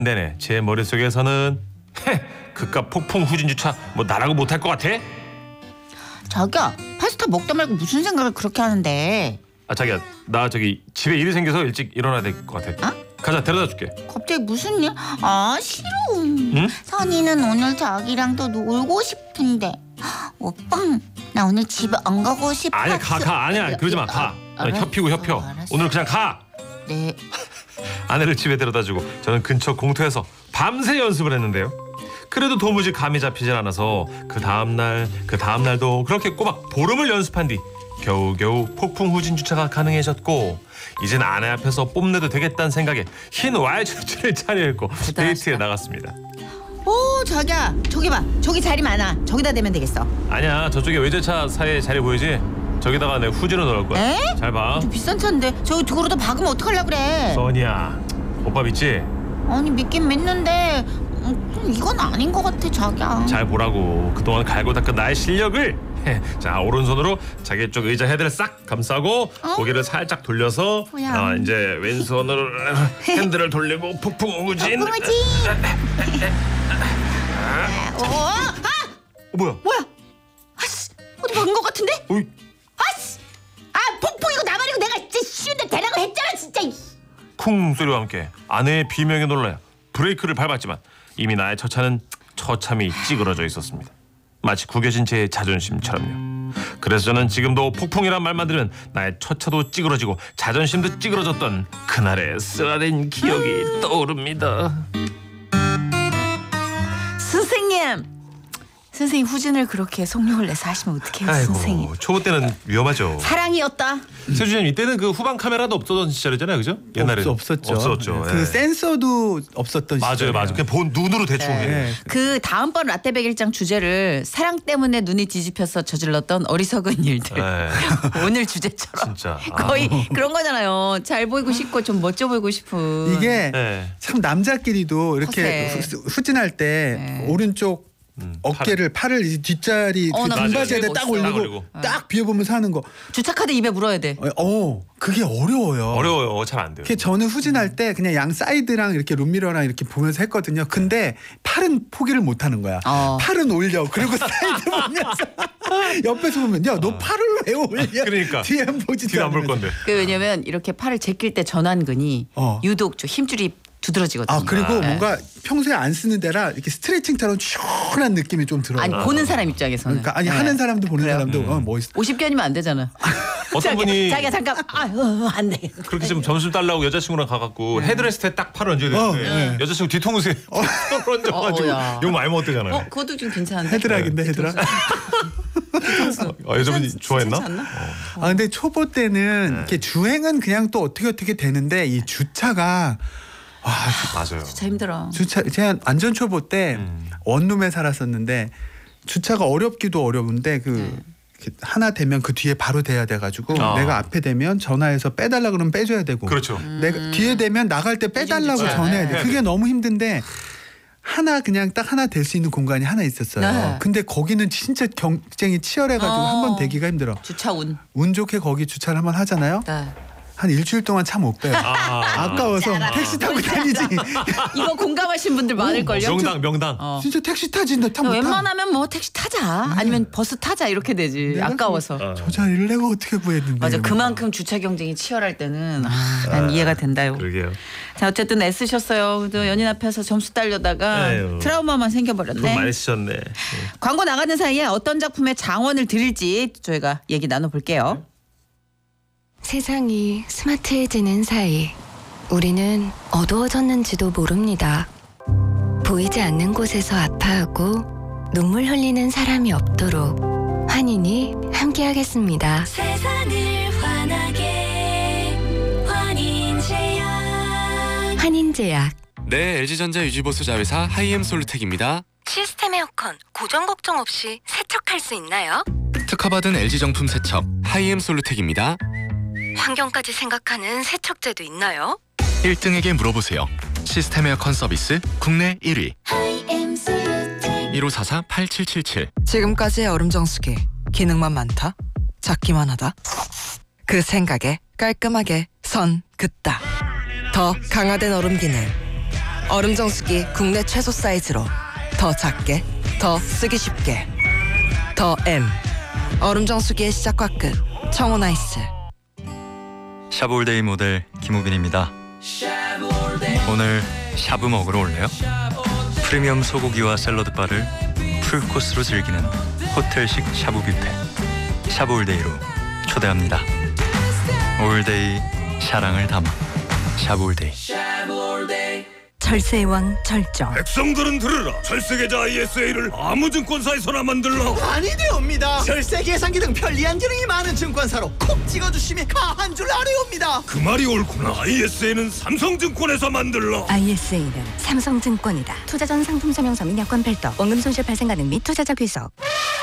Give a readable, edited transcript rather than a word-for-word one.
네네, 제 머릿속에서는 그깟 폭풍 후진 주차 뭐 나라고 못할 것 같아? 자기야, 파스타 먹다 말고 무슨 생각을 그렇게 하는데? 아 자기야, 나 저기 집에 일이 생겨서 일찍 일어나야 될 것 같아. 어? 가자, 데려다 줄게. 갑자기 무슨 일? 아, 싫어. 응? 선이는 오늘 자기랑 더 놀고 싶은데. 오빠, 나 오늘 집에 안 가고 싶어. 아니야, 가. 아니야, 그러지 마. 가. 아니, 협피고 협혀. 알았어. 오늘 그냥 가. 네. 아내를 집에 데려다주고 저는 근처 공터에서 밤새 연습을 했는데요. 그래도 도무지 감이 잡히질 않아서 그 다음날도 그렇게 꼬박 보름을 연습한 뒤 겨우겨우 폭풍 후진 주차가 가능해졌고, 이젠 아내 앞에서 뽐내도 되겠다는 생각에 흰 와이셔츠를 차려입고 데이트에 나갔습니다. 오, 자기야, 저기 봐. 저기 자리 많아. 저기다 대면 되겠어. 아니야, 저쪽에 외제차 사이에 자리 보이지? 저기다가 내 후진을 넣을 거야. 에? 잘 봐. 좀 비싼 차인데 저기로도 박으면 어떡하려고 그래. 써니야, 오빠 믿지? 아니, 믿긴 믿는데 이건 아닌 것 같아, 자기야. 잘 보라고. 그동안 갈고 닦은 나의 실력을. 자, 오른손으로 자기 쪽 의자 헤드를 싹 감싸고 고개를 살짝 돌려서 뭐야. 이제 왼손으로 핸들을 돌리고 폭풍 후진. 뽕하지. 뭐야? 뭐야? 아씨, 어디 박은 것 같은데? 어이. 아씨, 폭풍이고 나발이고 내가 진짜 쉬운데 대라고 했잖아, 진짜. 쿵 소리와 함께 아내의 비명에 놀라야 브레이크를 밟았지만 이미 나의 처차는 처참히 찌그러져 있었습니다. 마치 구겨진 제 자존심처럼요. 그래서 저는 지금도 폭풍이란 말만 들으면 나의 처차도 찌그러지고 자존심도 찌그러졌던 그날의 쓰라린 기억이 떠오릅니다. 선생님 후진을 그렇게 속력을 내서 하시면 어떡해요, 아이고, 선생님. 초보 때는 위험하죠. 사랑이었다. 세주님, 이때는 그 후방 카메라도 없었던 시절이잖아요, 그죠? 옛날에 없었죠. 없었죠. 그 예. 센서도 없었던 시절이에요. 맞아요. 그냥 본 눈으로 대충 해. 네. 그 다음번 라떼 백일장 주제를 사랑 때문에 눈이 뒤집혀서 저질렀던 어리석은 일들. 네. 오늘 주제처럼. 진짜. 거의 그런 거잖아요. 잘 보이고 싶고 좀 멋져 보이고 싶은. 이게 네. 참 남자끼리도 이렇게 허세. 후진할 때 네. 오른쪽 어깨를 팔을 이제 뒷자리 그 나 등받이에다 그거 딱 멋있어. 올리고 딱 비워보면서 하는 거. 주차카드 입에 물어야 돼. 그게 어려워요. 어려워요. 잘 안 돼요. 그게 저는 후진할 때 그냥 양 사이드랑 이렇게 룸미러랑 이렇게 보면서 했거든요. 근데 팔은 포기를 못 하는 거야. 팔은 올려. 그리고 사이드 보면서 옆에서 보면 야, 너 팔을 왜 올려? 그러니까. 뒤에 안 보지도 뒤도 안 볼 건데. 왜냐면 이렇게 팔을 제낄 때 전완근이 유독 좀 힘줄이 두드러지거든요. 그리고 네. 뭔가 평소에 안 쓰는 데라 이렇게 스트레칭처럼 시원한 느낌이 좀 들어요. 아니 보는 사람 입장에서는. 그러니까 아니 네. 하는 사람도 보는 그래요? 사람도 멋있어. 50견이면 안 되잖아. 어떤 분이 자기가 잠깐 안 돼. 그렇게 좀 점수를 달라고 여자친구랑 가갖고 헤드레스트에 딱 팔을 얹어야 되는데 여자친구 뒤통수에 손을 얹어가지고 야. 욕 많이 먹었대잖아요. 그것도 좀 괜찮은데. 헤드락인데 헤드락. 여자분이 좋아했나? 괜찮지 않나? 근데 초보 때는 이렇게 주행은 그냥 또 어떻게 되는데 이 주차가 맞아요. 진짜 힘들어. 제가 완전 초보 때 원룸에 살았었는데 주차가 어렵기도 어려운데 이렇게 하나 되면 그 뒤에 바로 대야 돼가지고 내가 앞에 되면 전화해서 빼달라 그러면 빼줘야 되고 그렇죠. 내가 뒤에 되면 나갈 때 빼달라고 전해야 돼. 그게 너무 힘든데 그냥 딱 하나 될 수 있는 공간이 하나 있었어요. 네. 근데 거기는 진짜 경쟁이 치열해가지고 한 번 되기가 힘들어. 주차운. 운 좋게 거기 주차를 한번 하잖아요. 네. 한 일주일 동안 차 못 빼요. 아까워서 택시 타고 다니지. 이거 공감하신 분들 많을걸요? 명당. 진짜 택시 타지. 나 타 못 타. 웬만하면 뭐 택시 타자. 아니면 버스 타자 이렇게 되지. 내가 아까워서. 저 자리를 내가 어떻게 구했는데. 맞아. 그만큼 주차 경쟁이 치열할 때는 난 이해가 된다요. 그러게요. 자, 어쨌든 애쓰셨어요. 또 연인 앞에서 점수 따려다가 아유. 트라우마만 돈 생겨버렸네. 많이 쓰셨네. 광고 나가는 사이에 어떤 작품의 장원을 드릴지 저희가 얘기 나눠볼게요. 세상이 스마트해지는 사이 우리는 어두워졌는지도 모릅니다. 보이지 않는 곳에서 아파하고 눈물 흘리는 사람이 없도록 환인이 함께하겠습니다. 세상을 환하게 환인제약. 네, LG전자 유지보수 자회사 하이엠솔루텍입니다. 시스템 에어컨 고장 걱정 없이 세척할 수 있나요? 특허받은 LG 정품 세척 하이엠솔루텍입니다. 환경까지 생각하는 세척제도 있나요? 1등에게 물어보세요. 시스템 에어컨 서비스 국내 1위 1544-8777. 지금까지의 얼음 정수기 기능만 많다, 작기만 하다. 그 생각에 깔끔하게 선 긋다. 더 강화된 얼음 기능 얼음 정수기 국내 최소 사이즈로 더 작게, 더 쓰기 쉽게. 더 M. 얼음 정수기의 시작과 끝. 청혼아이스. 샤브올데이 모델 김우빈입니다. 오늘 샤브 먹으러 올래요? 프리미엄 소고기와 샐러드바를 풀코스로 즐기는 호텔식 샤브 뷔페 샤브올데이로 초대합니다. 올데이 사랑을 담아 샤브올데이. 절세의 왕 절정. 백성들은 들으라. 절세계좌 ISA를 아무 증권사에서나 만들라. 아니 되옵니다. 절세 계산기 등 편리한 기능이 많은 증권사로 콕 찍어주시면 가한 줄 아뢰옵니다. 그 말이 옳구나. ISA는 삼성증권에서 만들라. ISA는 삼성증권이다. 투자 전 상품 설명서 및 여건 별도. 원금 손실 발생 가능 및 투자자 귀속.